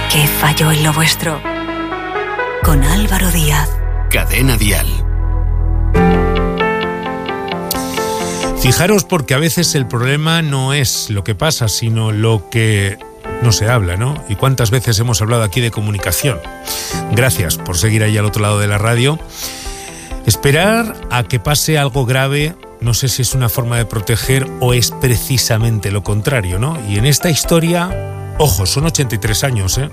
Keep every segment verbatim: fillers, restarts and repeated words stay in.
¿Qué falló en lo vuestro? Con Álvaro Díaz. Cadena Dial. Fijaros, porque a veces el problema no es lo que pasa, sino lo que no se habla, ¿no? Y cuántas veces hemos hablado aquí de comunicación. Gracias por seguir ahí al otro lado de la radio. Esperar a que pase algo grave, no sé si es una forma de proteger o es precisamente lo contrario, ¿no? Y en esta historia, ojo, son ochenta y tres años, ¿eh?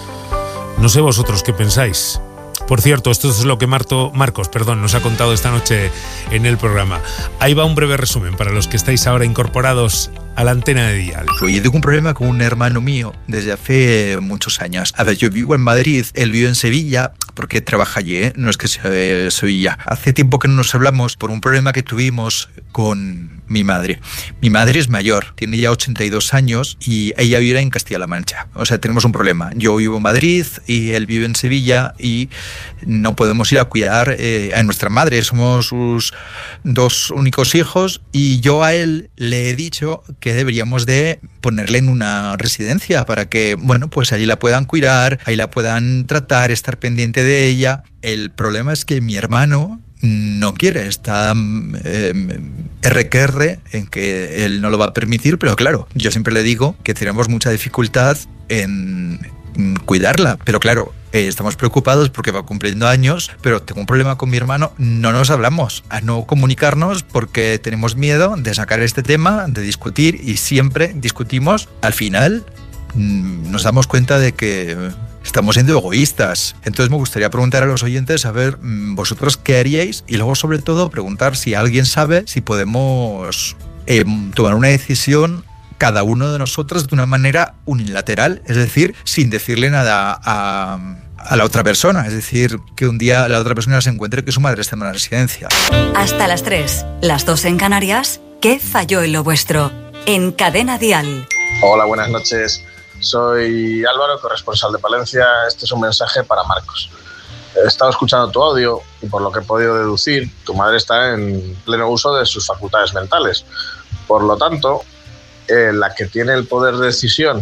No sé vosotros qué pensáis. Por cierto, esto es lo que Marto, Marcos perdón, nos ha contado esta noche en el programa. Ahí va un breve resumen para los que estáis ahora incorporados a la antena de Dial. Yo tengo un problema con un hermano mío desde hace muchos años. A ver, yo vivo en Madrid, él vive en Sevilla, porque trabaja allí, ¿eh? No es que sea de Sevilla. Hace tiempo que no nos hablamos por un problema que tuvimos con mi madre. Mi madre es mayor, tiene ya ochenta y dos años y ella vive en Castilla-La Mancha. O sea, tenemos un problema. Yo vivo en Madrid y él vive en Sevilla y no podemos ir a cuidar eh, a nuestra madre. Somos sus dos únicos hijos y yo a él le he dicho que deberíamos de ponerle en una residencia para que, bueno, pues allí la puedan cuidar, ahí la puedan tratar, estar pendiente de ella. El problema es que mi hermano no quiere, está eh, erre que erre en que él no lo va a permitir, pero claro, yo siempre le digo que tenemos mucha dificultad en cuidarla, pero claro, eh, estamos preocupados porque va cumpliendo años, pero tengo un problema con mi hermano, no nos hablamos, a no comunicarnos porque tenemos miedo de sacar este tema, de discutir y siempre discutimos, al final mmm, nos damos cuenta de que estamos siendo egoístas. Entonces me gustaría preguntar a los oyentes a ver vosotros qué haríais y luego sobre todo preguntar si alguien sabe si podemos eh, tomar una decisión cada uno de nosotros de una manera unilateral, es decir, sin decirle nada a, a la otra persona, es decir, que un día la otra persona se encuentre que su madre está en una residencia. Hasta las tres, las dos en Canarias, ¿qué falló en lo vuestro? En Cadena Dial. Hola, buenas noches. Soy Álvaro, corresponsal de Palencia. Este es un mensaje para Marcos. He estado escuchando tu audio y por lo que he podido deducir, tu madre está en pleno uso de sus facultades mentales. Por lo tanto, eh, la que tiene el poder de decisión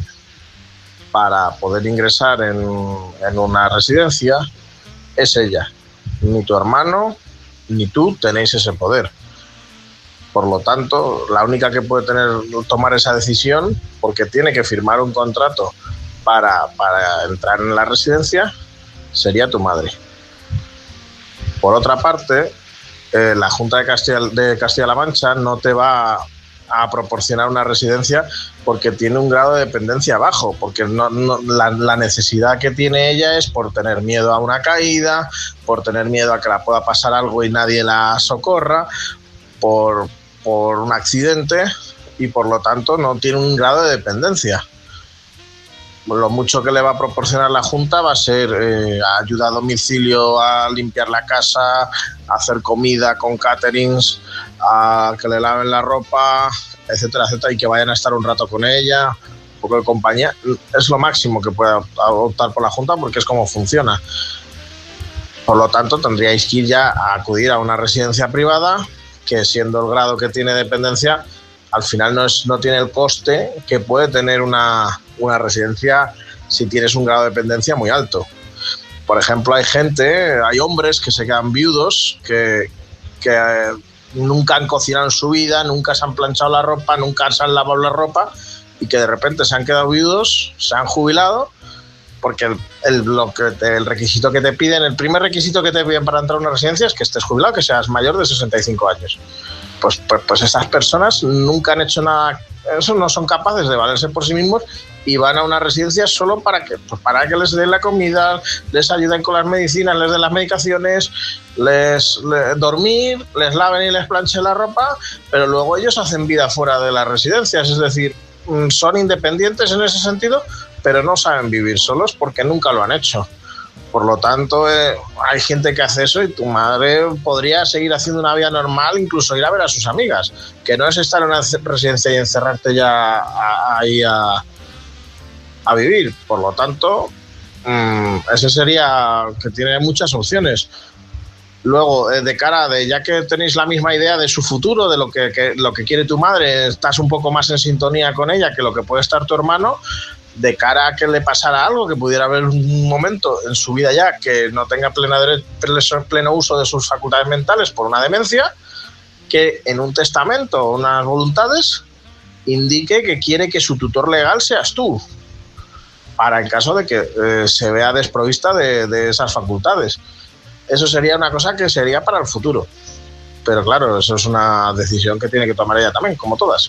para poder ingresar en, en una residencia es ella. Ni tu hermano ni tú tenéis ese poder. Por lo tanto, la única que puede tener tomar esa decisión, porque tiene que firmar un contrato para, para entrar en la residencia, sería tu madre. Por otra parte, eh, la Junta de Castilla, de Castilla-La Mancha no te va a proporcionar una residencia porque tiene un grado de dependencia bajo, porque no, no, la, la necesidad que tiene ella es por tener miedo a una caída, por tener miedo a que la pueda pasar algo y nadie la socorra, por, por un accidente, y por lo tanto no tiene un grado de dependencia. Lo mucho que le va a proporcionar la Junta va a ser eh, ayuda a domicilio, a limpiar la casa, a hacer comida con caterings, a que le laven la ropa, etcétera, etcétera, y que vayan a estar un rato con ella, un poco de compañía. Es lo máximo que puede optar por la Junta porque es como funciona. Por lo tanto, tendríais que ir ya a acudir a una residencia privada que, siendo el grado que tiene dependencia, al final no, es, no tiene el coste que puede tener una, una residencia si tienes un grado de dependencia muy alto. Por ejemplo, hay gente, hay hombres que se quedan viudos, que, que eh, nunca han cocinado en su vida, nunca se han planchado la ropa, nunca se han lavado la ropa, y que de repente se han quedado viudos, se han jubilado, porque el, el, lo que te, el requisito que te piden, el primer requisito que te piden para entrar a una residencia es que estés jubilado, que seas mayor de sesenta y cinco años. Pues, pues, pues esas personas nunca han hecho nada, eso, no son capaces de valerse por sí mismos y van a una residencia solo para que, pues para que les den la comida, les ayuden con las medicinas, les den las medicaciones, les, les dormir, les laven y les planchen la ropa, pero luego ellos hacen vida fuera de las residencias, es decir, son independientes en ese sentido, pero no saben vivir solos porque nunca lo han hecho. Por lo tanto, eh, hay gente que hace eso y tu madre podría seguir haciendo una vida normal, incluso ir a ver a sus amigas, que no es estar en una residencia y encerrarte ya ahí a, a vivir. Por lo tanto, mmm, ese sería que tiene muchas opciones. Luego, eh, de cara de, ya que tenéis la misma idea de su futuro, de lo que, que, lo que quiere tu madre, estás un poco más en sintonía con ella que lo que puede estar tu hermano, de cara a que le pasara algo, que pudiera haber un momento en su vida ya que no tenga plena dere- pleno uso de sus facultades mentales por una demencia, que en un testamento o unas voluntades indique que quiere que su tutor legal seas tú, para en caso de que eh, se vea desprovista de, de esas facultades. Eso sería una cosa que sería para el futuro. Pero claro, eso es una decisión que tiene que tomar ella también, como todas.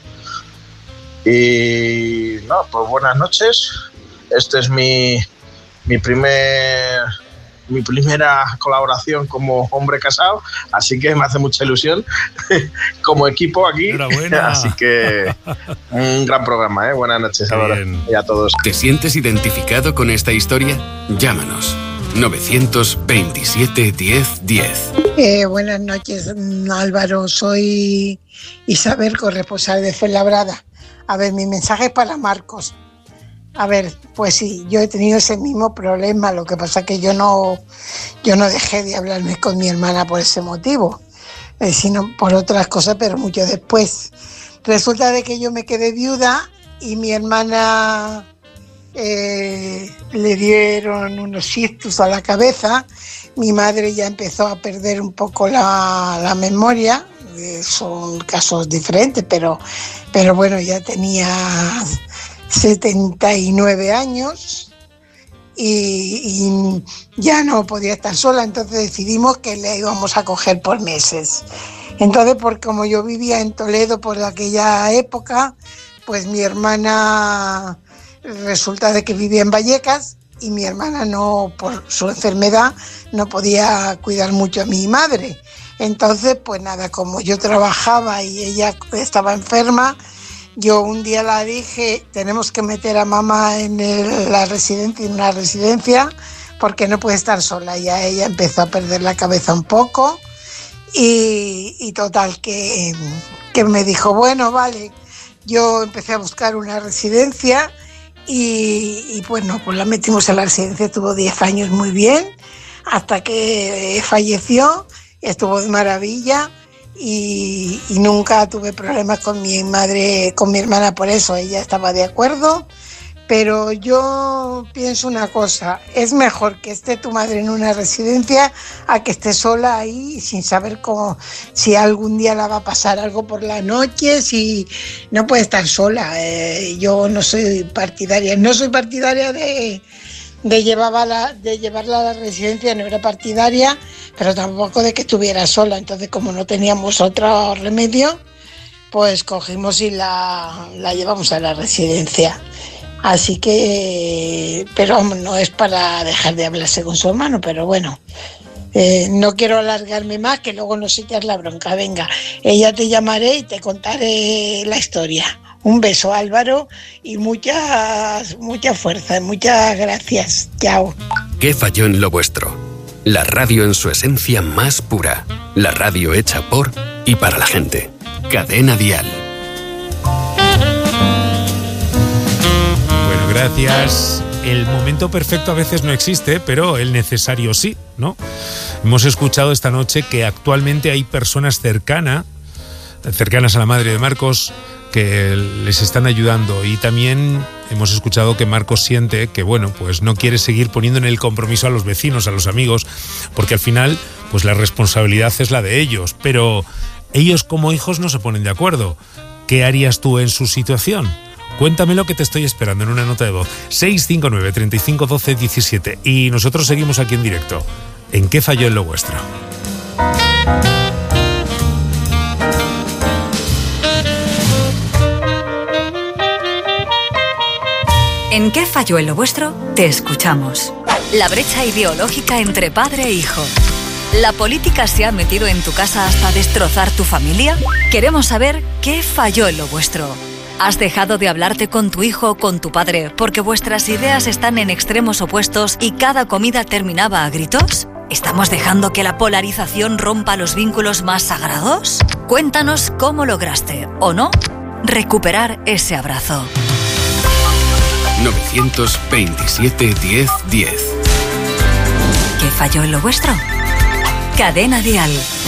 Y no, pues buenas noches. Este es mi, mi primer mi primera colaboración como hombre casado, así que me hace mucha ilusión como equipo aquí. Enhorabuena. Así que un gran programa, ¿eh? Buenas noches a todos y a todos. ¿Te sientes identificado con esta historia? Llámanos. novecientos veintisiete diez diez. Eh, buenas noches, Álvaro. Soy Isabel, corresponsal de Fuenlabrada. A ver, mi mensaje es para Marcos. A ver, pues sí, yo he tenido ese mismo problema, lo que pasa que yo no, yo no dejé de hablarme con mi hermana por ese motivo, eh, sino por otras cosas, pero mucho después. Resulta de que yo me quedé viuda y mi hermana eh, le dieron unos ictus a la cabeza. Mi madre ya empezó a perder un poco la, la memoria, eh, son casos diferentes, pero, pero bueno, ya tenía setenta y nueve años y, y ya no podía estar sola, entonces decidimos que le íbamos a coger por meses. Entonces, por como yo vivía en Toledo por aquella época, pues mi hermana resulta de que vivía en Vallecas y mi hermana no, por su enfermedad, no podía cuidar mucho a mi madre. Entonces, pues nada, como yo trabajaba y ella estaba enferma, yo un día la dije, tenemos que meter a mamá en el, la residencia, en una residencia, porque no puede estar sola. Ya ella empezó a perder la cabeza un poco y, y total, que, que me dijo, bueno, vale. Yo empecé a buscar una residencia y, y bueno, pues la metimos en la residencia, estuvo diez años muy bien, hasta que falleció, estuvo de maravilla. Y, y nunca tuve problemas con mi madre, con mi hermana por eso, ella estaba de acuerdo, pero yo pienso una cosa, es mejor que esté tu madre en una residencia a que esté sola ahí sin saber cómo, si algún día la va a pasar algo por la noche, si no puede estar sola. Eh, yo no soy partidaria, no soy partidaria de... De llevarla, de llevarla a la residencia, no era partidaria, pero tampoco de que estuviera sola. Entonces, como no teníamos otro remedio, pues cogimos y la, la llevamos a la residencia. Así que, pero no es para dejar de hablarse con su hermano, pero bueno, eh, no quiero alargarme más, que luego nos echas la bronca. Venga, ella te llamaré y te contaré la historia. Un beso, Álvaro, y muchas, mucha fuerza, muchas gracias. Chao. ¿Qué falló en lo vuestro? La radio en su esencia más pura. La radio hecha por y para la gente. Cadena Dial. Bueno, gracias. El momento perfecto a veces no existe, pero el necesario sí, ¿no? Hemos escuchado esta noche que actualmente hay personas cercanas, cercanas a la madre de Marcos, que les están ayudando, y también hemos escuchado que Marcos siente que, bueno, pues no quiere seguir poniendo en el compromiso a los vecinos, a los amigos, porque al final, pues la responsabilidad es la de ellos, pero ellos como hijos no se ponen de acuerdo. ¿Qué harías tú en su situación? Cuéntamelo, que te estoy esperando en una nota de voz. seis cinco nueve, treinta y cinco, doce, diecisiete. Y nosotros seguimos aquí en directo. ¿En qué falló en lo vuestro? ¿En qué falló en lo vuestro? Te escuchamos. La brecha ideológica entre padre e hijo. ¿La política se ha metido en tu casa hasta destrozar tu familia? Queremos saber qué falló en lo vuestro. ¿Has dejado de hablarte con tu hijo o con tu padre porque vuestras ideas están en extremos opuestos y cada comida terminaba a gritos? ¿Estamos dejando que la polarización rompa los vínculos más sagrados? Cuéntanos cómo lograste, o no, recuperar ese abrazo. novecientos veintisiete diez diez. ¿Qué falló en lo vuestro? Cadena Dial.